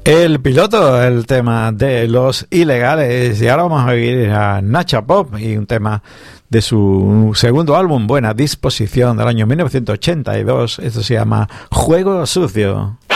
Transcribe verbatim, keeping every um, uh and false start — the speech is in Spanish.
El piloto, el tema de Los Ilegales. Y ahora vamos a oír a Nacha Pop y un tema de su segundo álbum, Buena Disposición, del año mil novecientos ochenta y dos. Esto se llama Juego Sucio.